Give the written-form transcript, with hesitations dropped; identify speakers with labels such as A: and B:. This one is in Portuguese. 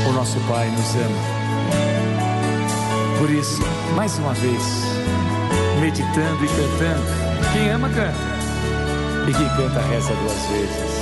A: O nosso Pai nos ama. Por isso, mais uma vez, meditando e cantando. Quem ama, canta. E quem canta, reza 2 vezes.